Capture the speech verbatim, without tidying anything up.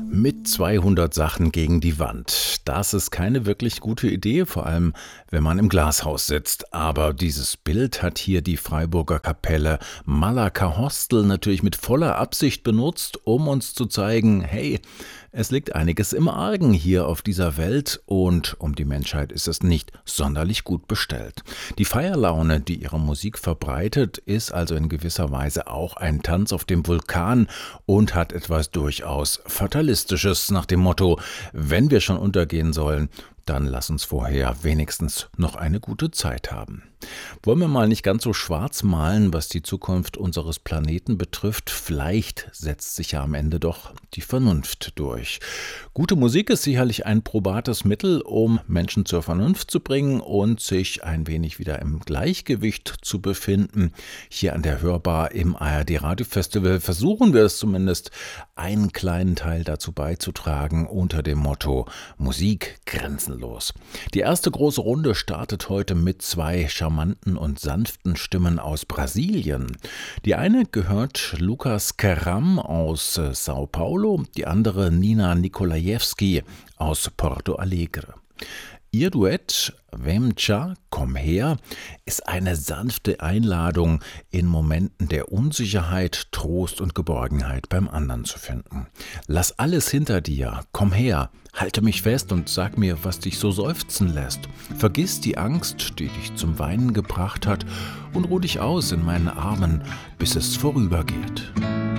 Mit zweihundert Sachen gegen die Wand. Das ist keine wirklich gute Idee, vor allem wenn man im Glashaus sitzt. Aber dieses Bild hat hier die Freiburger Kapelle Malaka Hostel natürlich mit voller Absicht benutzt, um uns zu zeigen, hey, es liegt einiges im Argen hier auf dieser Welt und um die Menschheit ist es nicht sonderlich gut bestellt. Die Feierlaune, die ihre Musik verbreitet, ist also in gewisser Weise auch ein Tanz auf dem Vulkan und hat etwas durchaus Fatalistisches nach dem Motto, wenn wir schon untergehen sollen, dann lass uns vorher wenigstens noch eine gute Zeit haben. Wollen wir mal nicht ganz so schwarz malen, was die Zukunft unseres Planeten betrifft? Vielleicht setzt sich ja am Ende doch die Vernunft durch. Gute Musik ist sicherlich ein probates Mittel, um Menschen zur Vernunft zu bringen und sich ein wenig wieder im Gleichgewicht zu befinden. Hier an der Hörbar im A R D Radiofestival versuchen wir es zumindest, einen kleinen Teil dazu beizutragen unter dem Motto Musik grenzenlos. Die erste große Runde startet heute mit zwei charmanten und sanften Stimmen aus Brasilien. Die eine gehört Lucas Carram aus äh, Sao Paulo, die andere Nina Nikolajewski aus Porto Alegre. Ihr Duett Vem Tcha, komm her, ist eine sanfte Einladung, in Momenten der Unsicherheit Trost und Geborgenheit beim anderen zu finden. Lass alles hinter dir, komm her, halte mich fest und sag mir, was dich so seufzen lässt. Vergiss die Angst, die dich zum Weinen gebracht hat und ruh dich aus in meinen Armen, bis es vorübergeht.